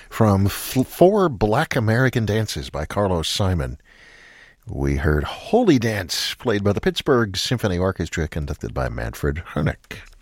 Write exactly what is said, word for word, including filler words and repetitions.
From F- Four Black American Dances by Carlos Simon, we heard Holy Dance, played by the Pittsburgh Symphony Orchestra, conducted by Manfred Honeck.